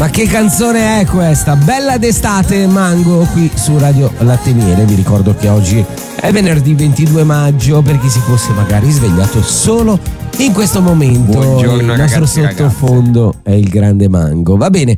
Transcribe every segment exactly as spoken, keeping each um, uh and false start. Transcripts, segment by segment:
Ma che canzone è questa? Bella d'estate, Mango, qui su Radio Latte e Miele. Vi ricordo che oggi è venerdì ventidue maggio, per chi si fosse magari svegliato solo in questo momento. Buongiorno, il ragazzi, nostro sottofondo ragazze. È il grande Mango. Va bene,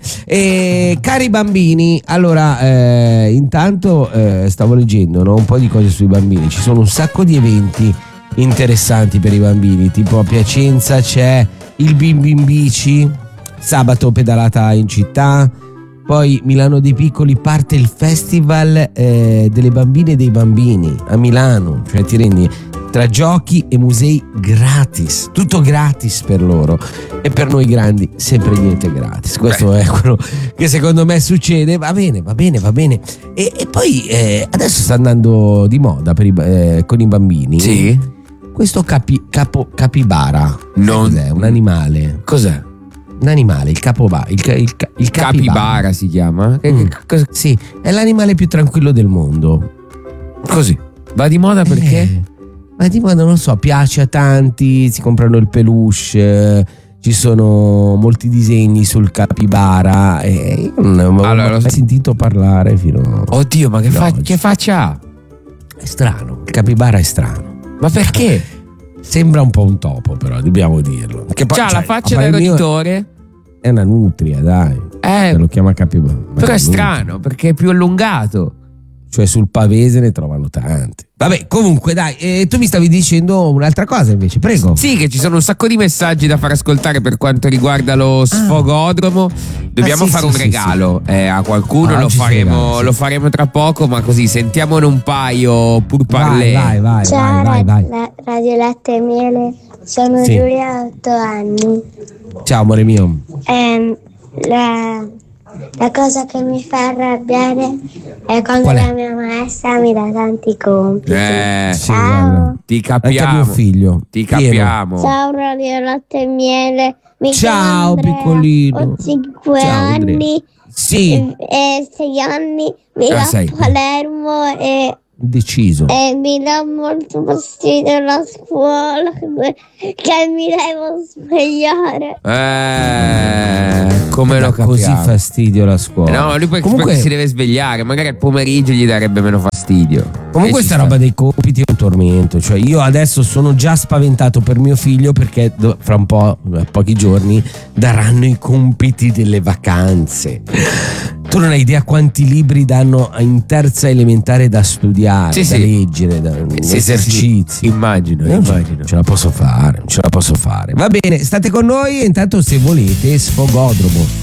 e, cari bambini, allora eh, intanto eh, stavo leggendo, no, un po' di cose sui bambini. Ci sono un sacco di eventi interessanti per i bambini, tipo a Piacenza c'è il Bimbi in bici, sabato pedalata in città. Poi Milano dei Piccoli parte il festival eh, delle bambine e dei bambini a Milano, cioè ti rendi, tra giochi e musei gratis, tutto gratis per loro, e per noi grandi sempre niente gratis. Questo Beh. è quello che secondo me succede. Va bene, va bene, va bene. E, e poi eh, adesso sta andando di moda per i, eh, con i bambini. Sì. Questo capi, capo, capibara. Non... Cos'è? Un animale. Cos'è? Un animale, il capoba, il, il, il, il capibara. Capibara si chiama? Mm. Cosa, sì, è l'animale più tranquillo del mondo. Così. Va di moda perché? Eh, ma di moda non lo so, piace a tanti, si comprano il peluche, eh, ci sono molti disegni sul capibara. E io non avevo Allora, mai lo... sentito parlare fino. Oddio, ma che, fa... che faccia ha? È strano, il capibara è strano. Ma perché? Sembra un po' un topo, però dobbiamo dirlo. Che poi, C'ha cioè, la faccia a del parer mio roditore. È una nutria, dai. Eh, Se lo chiama capibara. però è strano perché è più allungato. Cioè sul pavese ne trovano tanti. Vabbè, comunque dai, eh, tu mi stavi dicendo un'altra cosa invece, prego. Sì, che ci sono un sacco di messaggi da far ascoltare per quanto riguarda lo sfogodromo. Dobbiamo Ah, sì, fare sì, un sì, regalo sì. eh, a qualcuno, Ah, lo, ci faremo, spiegare, sì. lo faremo tra poco, ma così sentiamone un paio pur Vai, parlé. vai, vai, Ciao, vai, vai, vai. La, Radio Latte e Miele, sono Sì. Giulia, otto anni. Ciao amore mio. Ehm, la, la cosa che mi fa arrabbiare è quando Qual è? la mia maestra mi dà tanti compiti. Eh, Sì, Ciao. guarda. ti Anche a capiamo. mio figlio. Ti Pieno. capiamo. Ciao Radio Latte e Miele, mi Ciao, chiamo Andrea, piccolino. ho cinque Ciao, Andrea. anni Sì, e, e sei anni, vivo Ah, a sei. Palermo e, deciso. e mi dà molto fastidio la scuola che, che mi devo svegliare. Eh, come lo Dà così capiamo. fastidio la scuola. No, lui poi comunque, perché si deve svegliare, magari al pomeriggio gli darebbe meno fastidio. comunque E ci sta sta. roba dei compiti è un tormento. Cioè io adesso sono già spaventato per mio figlio perché do- fra un po', eh, pochi giorni, daranno i compiti delle vacanze. Tu non hai idea quanti libri danno in terza elementare da studiare, Sì, da sì. leggere, da Sì, sì, esercizi. sì. Immagino, Io non ce- immagino. non ce la posso fare, non ce la posso fare. Va bene, state con noi e intanto se volete sfogodromo.